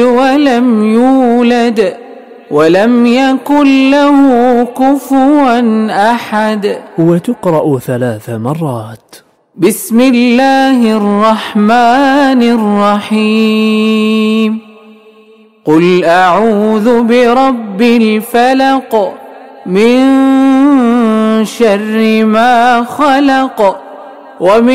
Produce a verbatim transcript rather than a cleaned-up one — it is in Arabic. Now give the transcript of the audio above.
ولم يولد ولم يكن له كفوا أحد. وتقرأ ثلاث مرات. بسم الله الرحمن الرحيم. قل أعوذ برب الفلق من شر ما خلق ومن